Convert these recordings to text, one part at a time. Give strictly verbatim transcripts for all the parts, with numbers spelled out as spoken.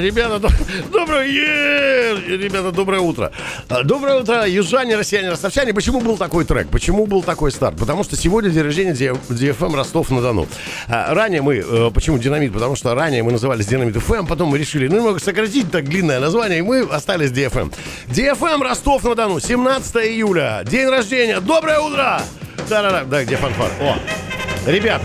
Ребята, до- доброе, е- ребята, доброе утро. А, Доброе утро, южане, россияне, ростовчане. Почему был такой трек? Почему был такой старт? Потому что сегодня день рождения ди эф эм Ростов-на-Дону. А, Ранее мы, э, почему Динамит? Потому что ранее мы назывались Динамит эф эм, потом мы решили, ну, немного сократить так длинное название, и мы остались ди эф эм. ди эф эм Ростов-на-Дону, семнадцатое июля, день рождения. Доброе утро! Да-да-да, да, где фанфар? О, ребят.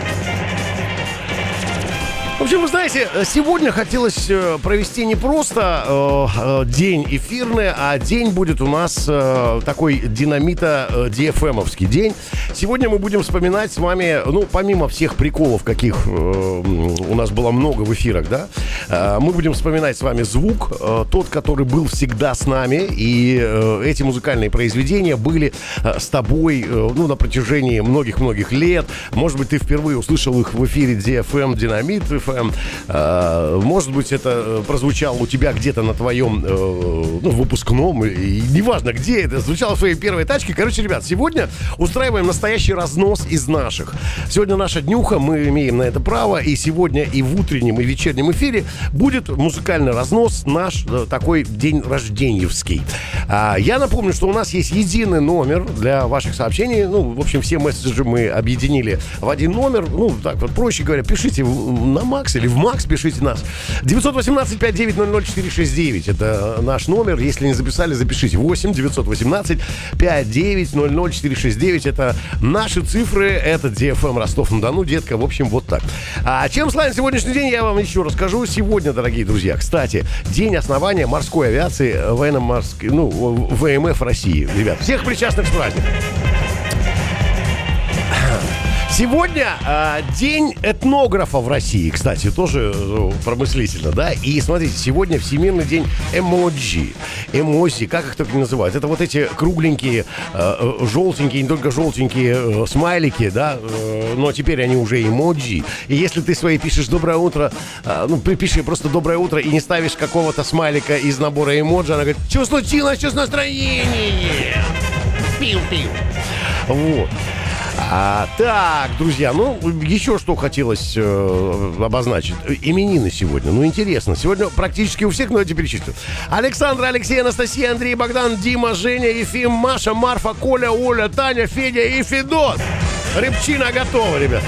В общем, вы знаете, сегодня хотелось э, провести не просто э, э, день эфирный, а день будет у нас э, такой динамита э, ди эф эм-овский день. Сегодня мы будем вспоминать с вами, ну, помимо всех приколов, каких э, у нас было много в эфирах, да, э, мы будем вспоминать с вами звук, э, тот, который был всегда с нами, и э, эти музыкальные произведения были э, с тобой, э, ну, на протяжении многих-многих лет. Может быть, ты впервые услышал их в эфире ди эф эм, Динамит эф эм. Э, может быть, это прозвучало у тебя где-то на твоем э, ну, выпускном, и неважно где это, звучало в твоей первой тачке. Короче, ребят, сегодня устраиваем настоящий разнос из наших. Сегодня наша днюха, мы имеем на это право, и сегодня и в утреннем, и в вечернем эфире будет музыкальный разнос наш, э, такой день рожденьевский. А, я напомню, что у нас есть единый номер для ваших сообщений. Ну, в общем, все месседжи мы объединили в один номер. Ну, так вот, проще говоря, пишите на Макс или в Макс, пишите нас. девять один восемь пять девять ноль ноль четыре шесть девять. Это наш номер. Если не записали, запишите. восемь девятьсот восемнадцать пять девять ноль ноль четыре шесть девять. Это наши цифры. Это ди эф эм Ростов-на-Дону, детка. В общем, вот так. А чем славен сегодняшний день, я вам еще расскажу. Сегодня, дорогие друзья, кстати, день основания морской авиации военно-морской, ну, вэ эм эф России. Ребят, всех причастных с праздником. Сегодня э, день этнографа в России, кстати, тоже э, промыслительно, да? И смотрите, сегодня Всемирный день эмоджи. Эмоджи, как их так называют? Это вот эти кругленькие, э, желтенькие, не только желтенькие э, смайлики, да? Э, но теперь они уже эмоджи. И если ты свои пишешь «доброе утро», э, ну, пиши просто «доброе утро» и не ставишь какого-то смайлика из набора эмоджи, она говорит: что случилось, что с настроением? Пиу-пиу. Вот. А, так, друзья, ну, еще что хотелось э, обозначить. Именины сегодня. Ну, интересно. Сегодня практически у всех, но я тебе перечислю. Александр, Алексей, Анастасия, Андрей, Богдан, Дима, Женя, Ефим, Маша, Марфа, Коля, Оля, Таня, Федя и Федот. Рыбчина готова, ребят.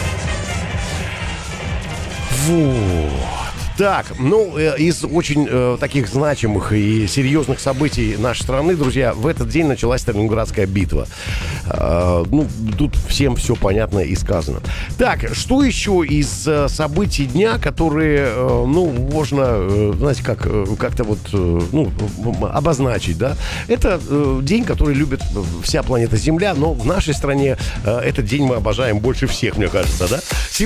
Вот. Так, ну, э, из очень э, таких значимых и серьезных событий нашей страны, друзья, в этот день началась Сталинградская битва. Э, ну, тут всем все понятно и сказано. Так, что еще из э, событий дня, которые, э, ну, можно, э, знаете, как, э, как-то вот, э, ну, обозначить, да? Это э, день, который любит вся планета Земля, но в нашей стране э, этот день мы обожаем больше всех, мне кажется, да? Сегодня